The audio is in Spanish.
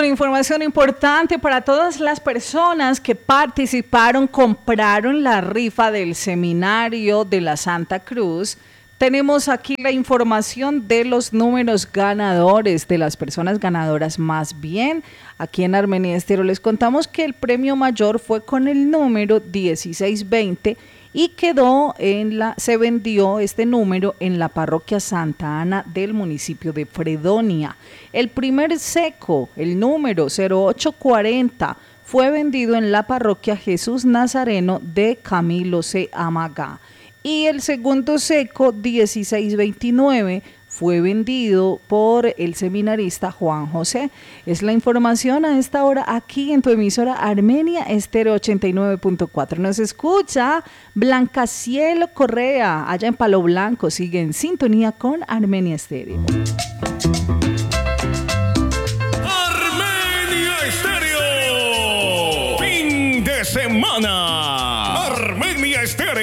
una información importante para todas las personas que participaron, compraron la rifa del seminario de la Santa Cruz. Tenemos aquí la información de los números ganadores, de las personas ganadoras más bien. Aquí en Armenia Estéreo les contamos que el premio mayor fue con el número 1620 y se vendió este número en la parroquia Santa Ana del municipio de Fredonia. El primer seco, el número 0840, fue vendido en la parroquia Jesús Nazareno de Camilo C. Amagá. Y el segundo seco, 1629, fue vendido por el seminarista Juan José. Es la información a esta hora aquí en tu emisora Armenia Estéreo 89.4. Nos escucha Blancacielo Correa, allá en Palo Blanco. Sigue en sintonía con Armenia Estéreo. Armenia Estéreo. Fin de semana. Armenia Estéreo.